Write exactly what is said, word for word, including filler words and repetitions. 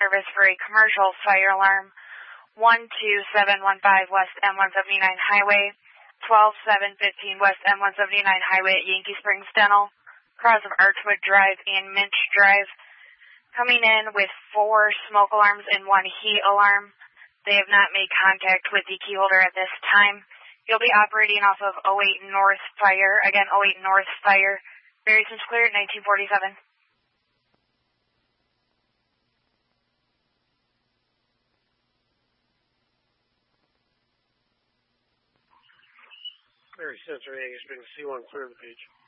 service for a commercial fire alarm. one two seven one five West M one seventy-nine Highway, twelve seven fifteen West M one seventy-nine Highway at Yankee Springs Dental, cross of Archwood Drive and Minch Drive. Coming in with four smoke alarms and one heat alarm. They have not made contact with the key holder at this time. You'll be operating off of oh eight North Fire. Again, oh eight North Fire. Variations clear at nineteen forty-seven. Very sensor, Yankee Springs, C one, clear the page.